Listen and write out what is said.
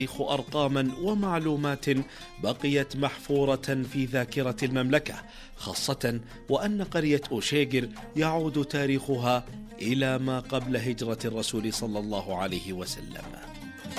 أرقاما ومعلومات بقيت محفورة في ذاكرة المملكة، خاصة وأن قرية أوشيجر يعود تاريخها إلى ما قبل هجرة الرسول صلى الله عليه وسلم.